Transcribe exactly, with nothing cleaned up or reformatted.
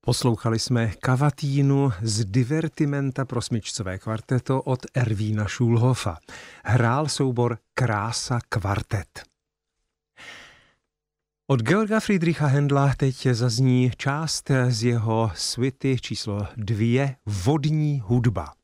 Poslouchali jsme kavatínu z Divertimenta pro smyčcové kvarteto od Ervína Schulhofa. Hrál soubor Krása kvartet. Od Georga Friedricha Händla teď zazní část z jeho suity číslo dvě Vodní hudba.